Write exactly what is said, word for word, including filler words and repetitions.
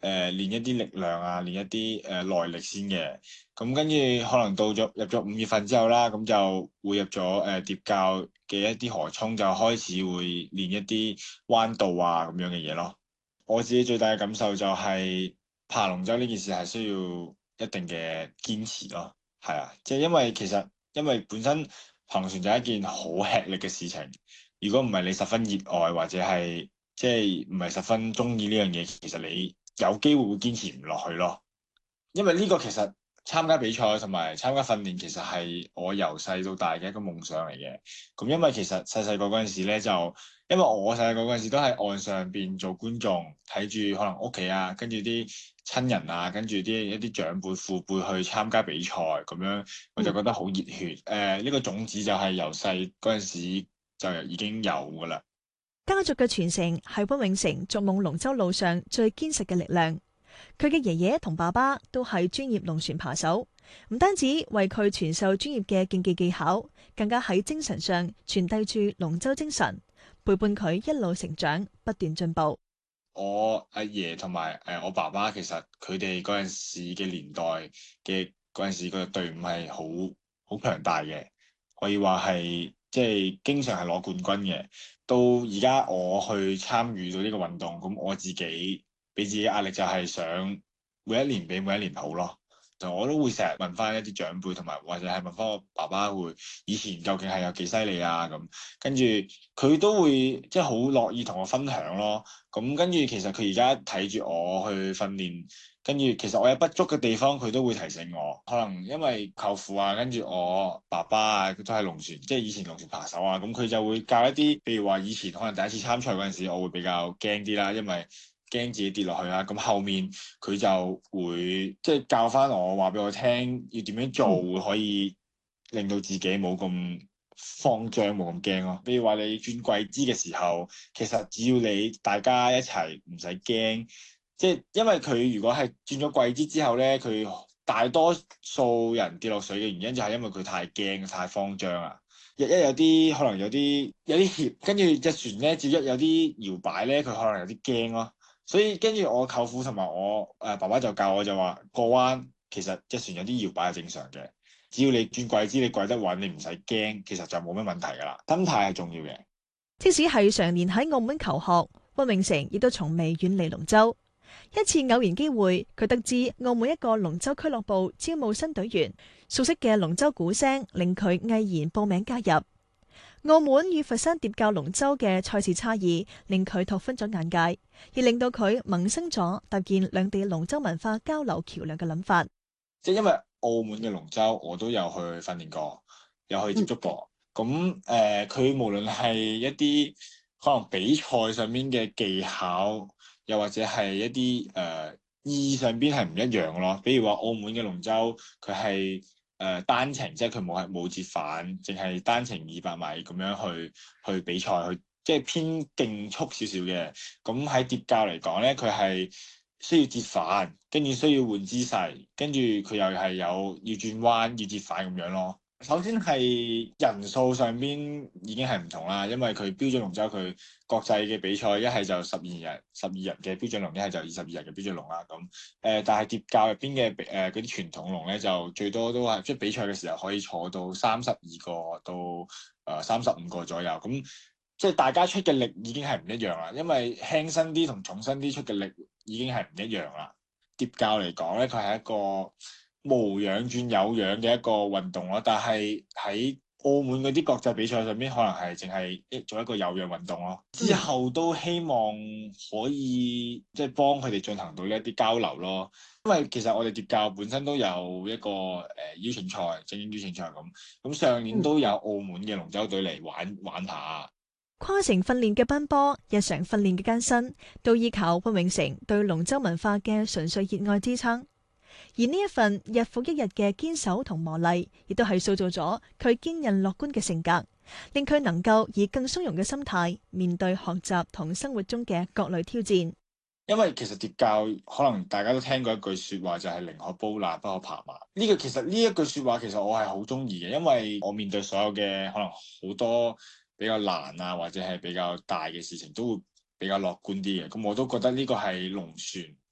誒練一啲力量啊，練一啲誒、呃、耐力先嘅。咁跟住可能到咗入咗五月份之後啦，咁就會入咗誒疊教嘅一啲河涌，就開始會練一啲彎道啊咁樣嘅嘢咯。我自己最大嘅感受就係爬龍舟呢件事係需要一定嘅堅持咯。係啊，即係因為其實因為本身爬龍船就係一件好吃力嘅事情，如果唔係你十分熱愛或者係即係唔係十分中意呢樣嘢，其實你有機會會堅持唔落去咯。因為呢個其實參加比賽同埋參加訓練，其實係我由細到大嘅一個夢想嚟嘅。咁因為其實細細個嗰陣時咧，就因為我細細個嗰陣時都喺岸上邊做觀眾，睇住可能屋企啊，跟住啲親人啊，跟住啲一啲長輩父輩去參加比賽咁樣，我就覺得好熱血。誒、呃，呢、這個種子就係由細嗰陣時就已經有㗎啦。 家族嘅傳承係溫永成逐夢龍舟路上最堅實嘅力量。佢嘅爺爺同爸爸都係專業龍船扒手，唔單止為佢傳授專業嘅競技技巧，更加喺精神上傳遞住龍舟精神，陪伴佢一路成長，不斷進步。 我阿爺同埋誒我爸爸，其實佢哋嗰陣時嘅年代嘅嗰陣時個隊伍係好好強大嘅，可以話係即係經常係攞冠軍嘅。到而家我去參與到呢個運動，咁我自己俾自己壓力就係想每一年比每一年好咯。就我都會成日問翻一啲長輩，同埋或者係問翻我爸爸會以前究竟係有幾犀利啊咁，跟住佢都會即係好樂意同我分享咯。咁跟住其實佢而家睇住我去訓練，跟住其實我有不足嘅地方，佢都會提醒我。可能因為舅父啊，跟住我爸爸啊，佢都係龍船，即係以前龍船扒手啊，咁佢就會教一啲，譬如話以前可能第一次參賽嗰陣時，我會比較驚啲啦，因為驚自己跌落去啦。咁後面佢就會即係教翻我，話俾我聽要點樣做，會可以令到自己冇咁慌張，冇咁驚咯。比如話你轉桂枝嘅時候，其實只要你大家一齊唔使驚，即係因為佢如果係轉咗桂枝之後咧，佢大多數人跌落水嘅原因就係因為佢太驚、太慌張啦。一一有啲可能有啲有啲怯，跟住隻船咧，只要一有啲搖擺咧，佢可能有啲驚咯。所以跟住我舅父同埋我誒、呃、爸爸就教我就話過灣其實隻船有啲搖擺係正常嘅。只要你轉軌知你軌得穩，你唔使驚，其實就冇咩問題噶啦。心態係重要嘅。 即使係常年喺澳門求學，溫永成亦都從未遠離龍舟。一次偶然機會，佢得知澳門一個龍舟俱樂部招募新隊員，熟悉嘅龍舟鼓聲令佢毅然報名加入。澳門與佛山疊教龍舟嘅賽事差異，令佢拓寬咗眼界，亦令到佢萌生咗搭建兩地龍舟文化交流橋樑嘅諗法。 即係因為澳門嘅龍舟，我都有去訓練過，有去接觸過。咁誒、嗯，佢、呃、無論係一啲可能比賽上面嘅技巧，又或者係一啲誒、呃、意義上邊係唔一樣咯。比如話澳門嘅龍舟，佢係誒單程，即係佢冇係冇折返，淨係單程二百米咁樣去去比賽，去即係偏競速少少嘅。咁喺疊教嚟講咧，佢係需要折返，跟住需要換姿勢，跟住佢又係有要轉彎、要折返咁樣咯。首先係人數上邊已經係唔同啦，因為佢標準龍舟佢國際嘅比賽一係就十二人、十二人嘅標準龍，一係就二十二人嘅標準龍啦。咁誒、呃，但係疊教入邊嘅誒嗰啲傳統龍咧，就最多都係即係比賽嘅時候可以坐到三十二個到誒三十五個左右。咁即係大家出嘅力已經係唔一樣啦，因為輕身啲同重身啲出嘅力已經係唔一樣啦。疊教嚟講咧，佢係一個無氧轉有氧嘅一個運動咯，但係喺澳門嗰啲國際比賽上邊，可能係淨係一做一個有氧運動咯。之後都希望可以即係幫佢哋進行到呢一啲交流咯。因為其實我哋疊教本身都有一個誒、呃、邀請賽、精英邀請賽咁，咁上年都有澳門嘅龍舟隊嚟玩玩下。 跨城訓練嘅奔波，日常訓練嘅艱辛，都依靠溫永成對龍舟文化嘅純粹熱愛支撐。而呢一份日復一日嘅堅守同磨礪，亦都係塑造咗佢堅韌樂觀嘅性格，令佢能夠以更從容嘅心態面對學習同生活中嘅各類挑戰。 因為其實疊教可能大家都聽過一句說話，就係寧可煲辣不可爬麻。呢個其實呢一句說話，其實我係好中意嘅，因為我面對所有嘅可能好多比較難啊，或者係比較大嘅事情，都會比較樂觀啲嘅。咁我都覺得呢個係龍船